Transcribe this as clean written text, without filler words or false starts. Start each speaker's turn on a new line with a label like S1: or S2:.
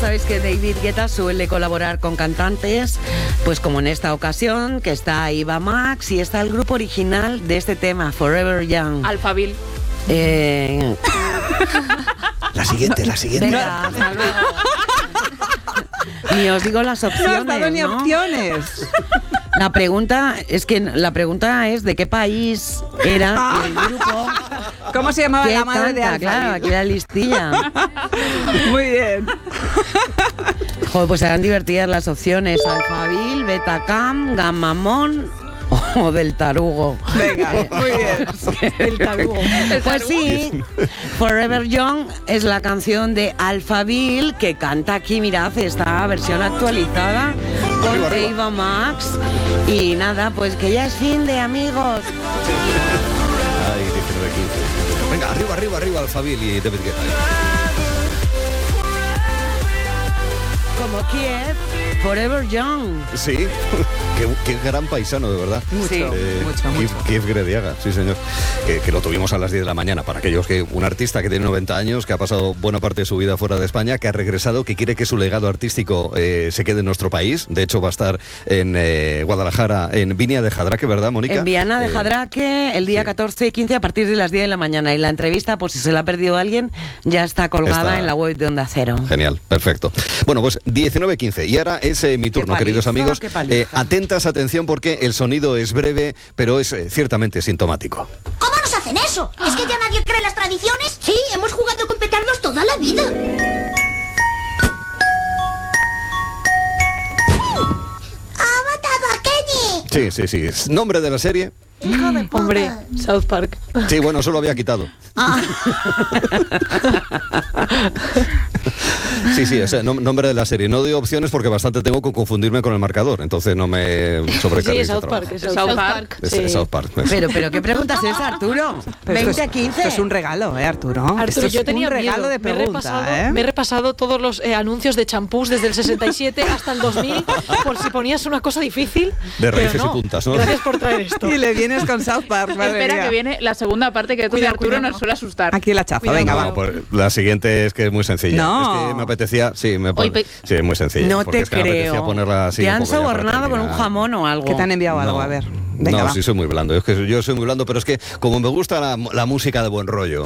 S1: sabéis que David Guetta suele colaborar con cantantes, pues como en esta ocasión, que está Eva Max y está el grupo original de este tema, Forever Young.
S2: Alphaville.
S3: La siguiente.
S1: Venga, hasta luego. Ni os digo las opciones,
S4: No has dado ni opciones.
S1: La pregunta es de qué país era el grupo.
S4: ¿Cómo se llamaba
S1: que
S4: la madre de
S1: canta,
S4: Alphaville?
S1: claro, aquí la listilla.
S4: Muy bien.
S1: Joder, pues serán divertidas las opciones. Alphaville, Betacam, Gamamón o del Tarugo.
S4: Venga, muy bien.
S2: El tarugo.
S1: Pues sí, Forever Young es la canción de Alphaville que canta aquí, mirad, esta versión actualizada con Eva Max. Y nada, pues que ya es fin de amigos.
S3: Ay, 19-15. Venga, arriba, Alphaville y David Guetta.
S1: Como Kiev, Forever Young.
S3: Sí, qué gran paisano, de verdad.
S4: Mucho, mucho.
S3: Kiev Grediaga, sí señor. Que lo tuvimos a las 10 de la mañana. Para aquellos que un artista que tiene 90 años, que ha pasado buena parte de su vida fuera de España, que ha regresado, que quiere que su legado artístico se quede en nuestro país. De hecho, va a estar en Guadalajara, en Viña de Jadraque, ¿verdad, Mónica?
S1: En Viana de Jadraque, el día
S3: sí.
S1: 14 y 15 a partir de las 10 de la mañana. Y la entrevista, por si se la ha perdido alguien, ya está colgada en la web de Onda Cero.
S3: Genial, perfecto. Bueno, pues 19-15. Y ahora es mi turno,
S1: paliza,
S3: queridos amigos.
S1: Atentas,
S3: atención, porque el sonido es breve, pero es ciertamente sintomático.
S5: ¿Cómo nos hacen eso? ¿Es que ya nadie cree en las tradiciones? Sí, hemos jugado con petardos toda la vida. ¡Ha matado a Kenny!
S3: Sí. Es nombre de la serie.
S5: ¡Hijo de puta!
S2: Hombre, South Park.
S3: Sí, bueno, eso lo había quitado. Sí, o sea, nombre de la serie. No doy opciones porque bastante tengo que confundirme con el marcador, entonces no me sobrecarguéis.
S2: Sí,
S3: de
S2: South
S3: trabajo.
S2: Park.
S4: South Park.
S3: Es South Park.
S1: Pero ¿qué preguntas es, Arturo?
S4: Pero
S1: 20 a 15.
S4: Esto es un regalo, Arturo.
S2: Arturo,
S4: Esto es
S2: yo tenía
S4: un regalo
S2: miedo.
S4: de pregunta,
S2: Me he repasado todos los anuncios de champús desde el 67 hasta el 2000, por si ponías una cosa difícil.
S3: De
S2: pero
S3: raíces
S2: no.
S3: y puntas, ¿no?
S2: Gracias por traer esto.
S4: Y le vienes con South Park, madre
S6: Espera
S4: mía.
S6: que viene la segunda parte que tú de
S4: Cuidado,
S6: Arturo
S4: cuidado.
S6: nos suele asustar.
S4: Aquí la chafa,
S2: Cuidado.
S4: venga,
S3: No,
S4: va.
S3: pues la siguiente es que es muy sencilla.
S4: No.
S3: Es que me apetecía, sí, es muy sencilla.
S1: No
S3: porque
S1: te
S3: es que me apetecía
S1: creo.
S3: ponerla así
S1: ¿Te
S3: un
S1: han
S3: poco ya para
S1: sobornado con un
S3: terminar.
S1: jamón o algo?
S4: Que te han enviado algo,
S3: No.
S4: a ver. Venga,
S3: No,
S4: va.
S3: sí soy muy blando. Es que yo soy muy blando, pero es que como me gusta la música de buen rollo.